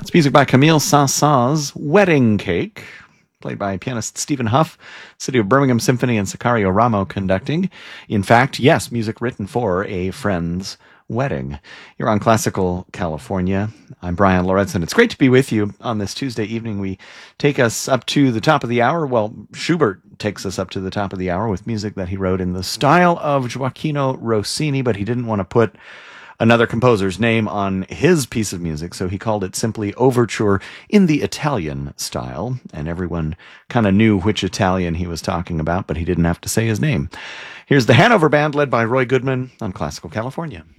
It's music by Camille Saint-Saëns' Wedding Cake, played by pianist Stephen Huff, City of Birmingham Symphony, and Sicario Ramo conducting. In fact, yes, music written for a friend's wedding. You're on Classical California. I'm Brian Lorentzen. It's great to be with you on this Tuesday evening. We take us up to the top of the hour. Well, Schubert takes us up to the top of the hour with music that he wrote in the style of Gioachino Rossini, but he didn't want to put another composer's name on his piece of music, so he called it simply Overture in the Italian style, and everyone kind of knew which Italian he was talking about, but he didn't have to say his name. Here's the Hanover Band led by Roy Goodman on Classical California.